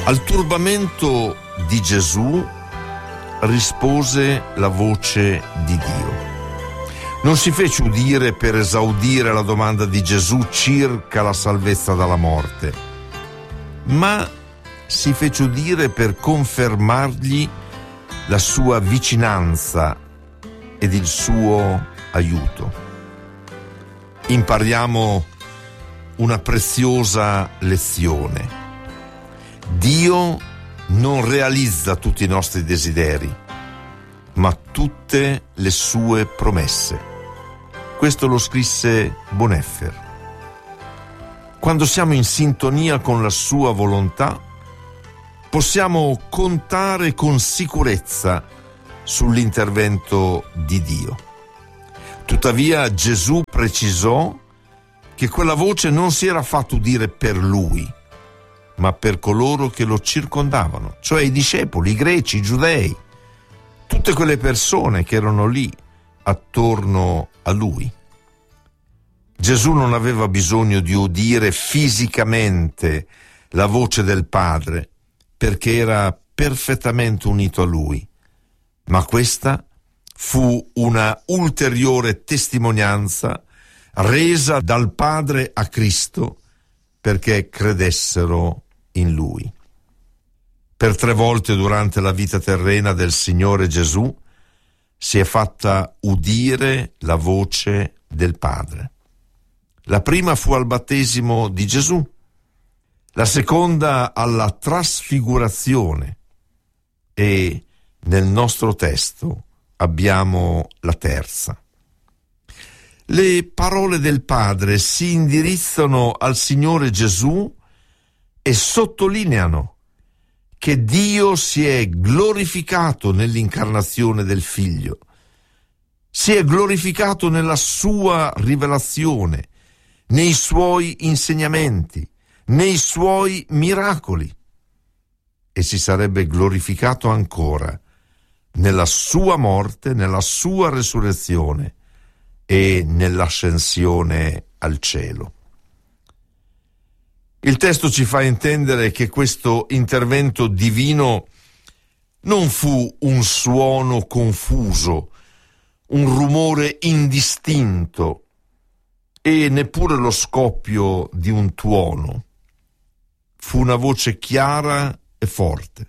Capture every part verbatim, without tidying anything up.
Al turbamento di Gesù rispose la voce di Dio. Non si fece udire per esaudire la domanda di Gesù circa la salvezza dalla morte, ma si fece udire per confermargli la sua vicinanza ed il suo aiuto. Impariamo una preziosa lezione. Dio non realizza tutti i nostri desideri, ma tutte le sue promesse. Questo lo scrisse Bonhoeffer. Quando siamo in sintonia con la sua volontà, possiamo contare con sicurezza sull'intervento di Dio. Tuttavia Gesù precisò che quella voce non si era fatto udire per lui, ma per coloro che lo circondavano, cioè i discepoli, i greci, i giudei, tutte quelle persone che erano lì attorno a lui. Gesù non aveva bisogno di udire fisicamente la voce del Padre, perché era perfettamente unito a lui, ma questa fu una ulteriore testimonianza resa dal Padre a Cristo perché credessero in Lui. Per tre volte durante la vita terrena del Signore Gesù si è fatta udire la voce del Padre. La prima fu al battesimo di Gesù, la seconda alla trasfigurazione e nel nostro testo abbiamo la terza. Le parole del Padre si indirizzano al Signore Gesù e sottolineano che Dio si è glorificato nell'incarnazione del Figlio, si è glorificato nella sua rivelazione, nei suoi insegnamenti, nei suoi miracoli, e si sarebbe glorificato ancora nella sua morte, nella sua resurrezione e nell'ascensione al cielo. Il testo ci fa intendere che questo intervento divino non fu un suono confuso, un rumore indistinto e neppure lo scoppio di un tuono. Fu una voce chiara e forte,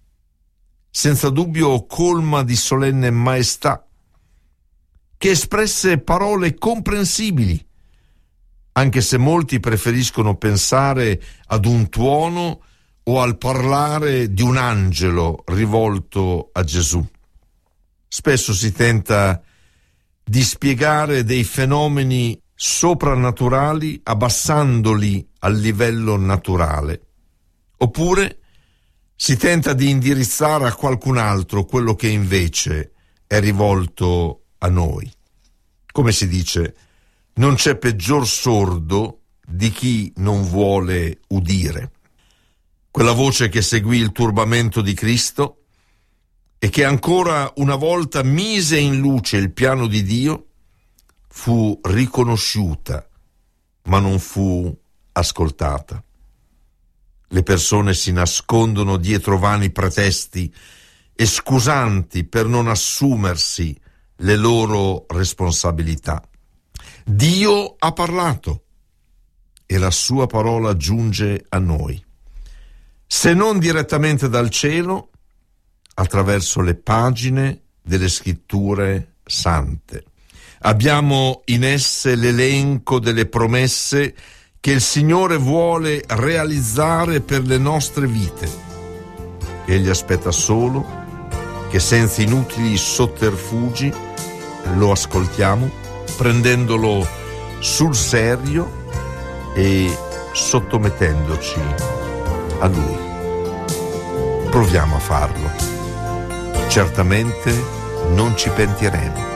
senza dubbio colma di solenne maestà, che espresse parole comprensibili, anche se molti preferiscono pensare ad un tuono o al parlare di un angelo rivolto a Gesù. Spesso si tenta di spiegare dei fenomeni soprannaturali abbassandoli al livello naturale, oppure si tenta di indirizzare a qualcun altro quello che invece è rivolto a noi. Come si dice, non c'è peggior sordo di chi non vuole udire. Quella voce che seguì il turbamento di Cristo e che ancora una volta mise in luce il piano di Dio fu riconosciuta, ma non fu ascoltata. Le persone si nascondono dietro vani pretesti e scusanti per non assumersi le loro responsabilità. Dio ha parlato e la sua parola giunge a noi, se non direttamente dal cielo, attraverso le pagine delle scritture sante. Abbiamo in esse l'elenco delle promesse che il Signore vuole realizzare per le nostre vite. Egli aspetta solo che senza inutili sotterfugi lo ascoltiamo, prendendolo sul serio e sottomettendoci a Lui. Proviamo a farlo. Certamente non ci pentiremo.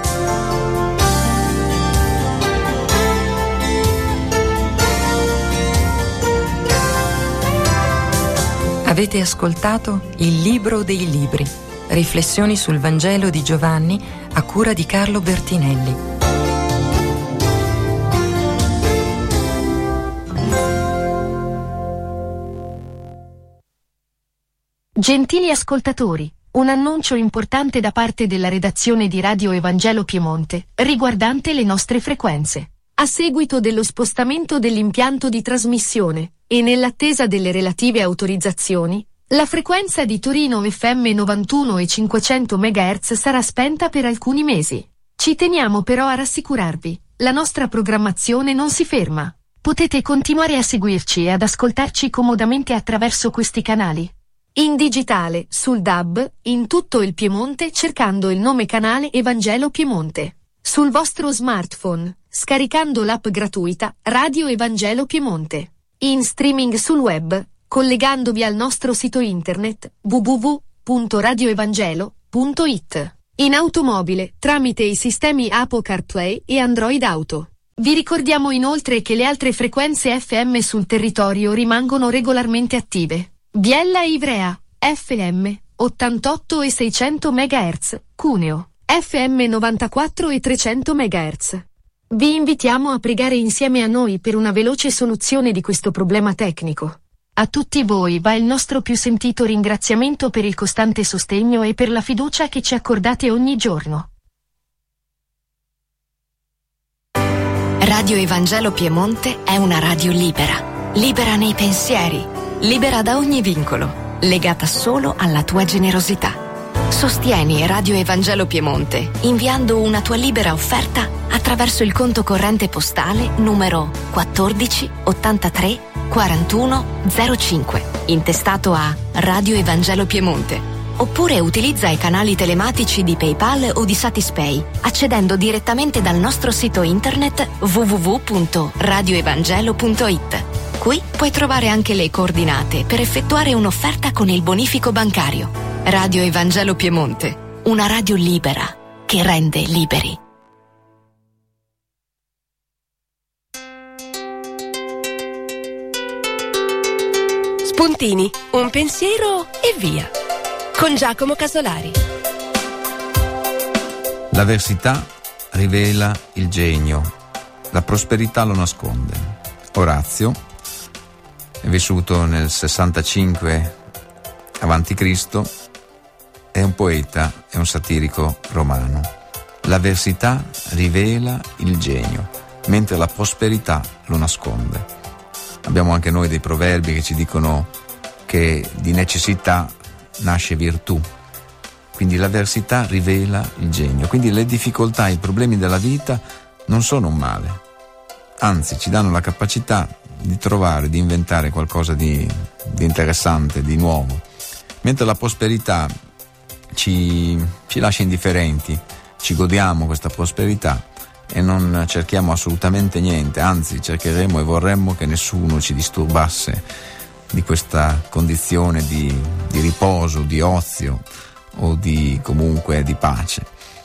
Avete ascoltato Il Libro dei Libri, riflessioni sul Vangelo di Giovanni a cura di Carlo Bertinelli. Gentili ascoltatori, un annuncio importante da parte della redazione di Radio Evangelo Piemonte, riguardante le nostre frequenze. A seguito dello spostamento dell'impianto di trasmissione, e nell'attesa delle relative autorizzazioni, la frequenza di Torino F M novantuno e cinquecento megahertz sarà spenta per alcuni mesi. Ci teniamo però a rassicurarvi, la nostra programmazione non si ferma. Potete continuare a seguirci e ad ascoltarci comodamente attraverso questi canali. In digitale, sul D A B, in tutto il Piemonte cercando il nome canale Evangelo Piemonte. Sul vostro smartphone, scaricando l'app gratuita Radio Evangelo Piemonte. In streaming sul web, collegandovi al nostro sito internet w w w punto radio evangelo punto i t. In automobile, tramite i sistemi Apple CarPlay e Android Auto. Vi ricordiamo inoltre che le altre frequenze F M sul territorio rimangono regolarmente attive. Biella e Ivrea, F M, ottantotto e seicento megahertz, Cuneo, F M novantaquattro e trecento megahertz. Vi invitiamo a pregare insieme a noi per una veloce soluzione di questo problema tecnico. A tutti voi va il nostro più sentito ringraziamento per il costante sostegno e per la fiducia che ci accordate ogni giorno. Radio Evangelo Piemonte è una radio libera, libera nei pensieri, libera da ogni vincolo, legata solo alla tua generosità. Sostieni Radio Evangelo Piemonte inviando una tua libera offerta attraverso il conto corrente postale numero quattordici ottantatré quarantuno zero cinque, intestato a Radio Evangelo Piemonte. Oppure utilizza i canali telematici di PayPal o di Satispay, accedendo direttamente dal nostro sito internet w w w punto radio evangelo punto i t. Qui puoi trovare anche le coordinate per effettuare un'offerta con il bonifico bancario. Radio Evangelo Piemonte, una radio libera che rende liberi. Spuntini, un pensiero e via. Con Giacomo Casolari. L'avversità rivela il genio, la prosperità lo nasconde. Orazio è vissuto nel sessantacinque avanti Cristo, è un poeta e un satirico romano. L'avversità rivela il genio, mentre la prosperità lo nasconde. Abbiamo anche noi dei proverbi che ci dicono che di necessità nasce virtù. Quindi l'avversità rivela il genio. Quindi le difficoltà, i problemi della vita non sono un male, anzi ci danno la capacità di trovare, di inventare qualcosa di, di interessante, di nuovo. Mentre la prosperità ci, ci lascia indifferenti, ci godiamo questa prosperità e non cerchiamo assolutamente niente, anzi cercheremo e vorremmo che nessuno ci disturbasse di questa condizione di, di riposo, di ozio o di comunque di pace.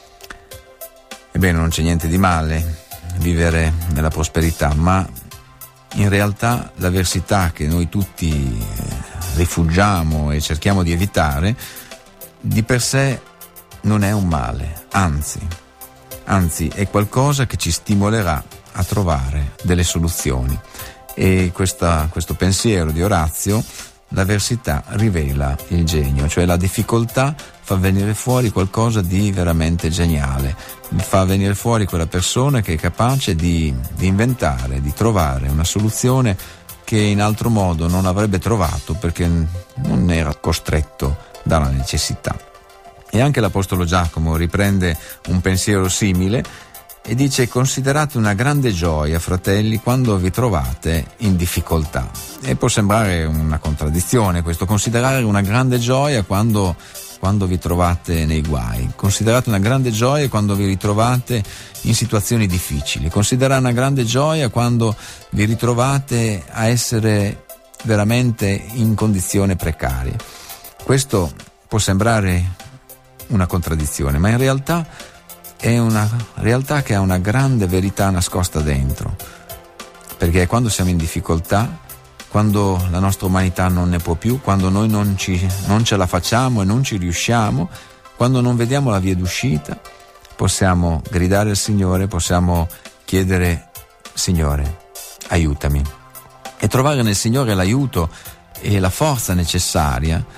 Ebbene, non c'è niente di male vivere nella prosperità, ma in realtà l'avversità che noi tutti rifugiamo e cerchiamo di evitare di per sé non è un male, anzi, anzi è qualcosa che ci stimolerà a trovare delle soluzioni. E questa, questo pensiero di Orazio, l'avversità rivela il genio, cioè la difficoltà fa venire fuori qualcosa di veramente geniale, fa venire fuori quella persona che è capace di, di inventare, di trovare una soluzione che in altro modo non avrebbe trovato perché non era costretto dalla necessità. E anche l'Apostolo Giacomo riprende un pensiero simile e dice: considerate una grande gioia, fratelli, quando vi trovate in difficoltà. E può sembrare una contraddizione questo, considerare una grande gioia quando, quando vi trovate nei guai. Considerate una grande gioia quando vi ritrovate in situazioni difficili. Considerate una grande gioia quando vi ritrovate a essere veramente in condizioni precarie. Questo può sembrare una contraddizione, ma in realtà è una realtà che ha una grande verità nascosta dentro, perché quando siamo in difficoltà, quando la nostra umanità non ne può più, quando noi non, ci, non ce la facciamo e non ci riusciamo, quando non vediamo la via d'uscita, possiamo gridare al Signore, possiamo chiedere: Signore, aiutami, e trovare nel Signore l'aiuto e la forza necessaria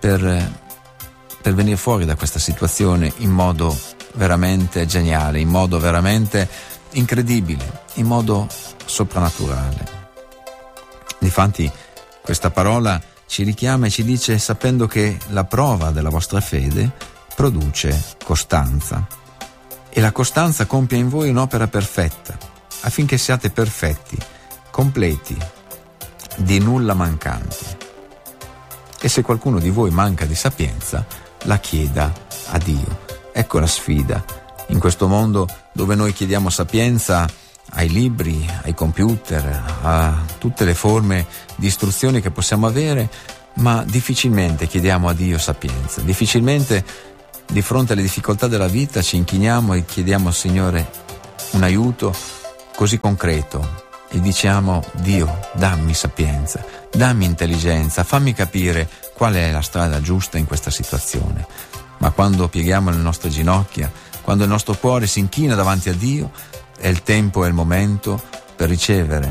per, per venire fuori da questa situazione in modo veramente geniale, in modo veramente incredibile, in modo soprannaturale. Difatti questa parola ci richiama e ci dice: sapendo che la prova della vostra fede produce costanza, e la costanza compie in voi un'opera perfetta, affinché siate perfetti, completi, di nulla mancanti. E se qualcuno di voi manca di sapienza, la chieda a Dio. Ecco la sfida in questo mondo dove noi chiediamo sapienza ai libri, ai computer, a tutte le forme di istruzioni che possiamo avere, ma difficilmente chiediamo a Dio sapienza. Difficilmente di fronte alle difficoltà della vita ci inchiniamo e chiediamo al Signore un aiuto così concreto e diciamo: Dio, dammi sapienza, dammi intelligenza, fammi capire qual è la strada giusta in questa situazione. Ma quando pieghiamo le nostre ginocchia, quando il nostro cuore si inchina davanti a Dio, è il tempo e il momento per ricevere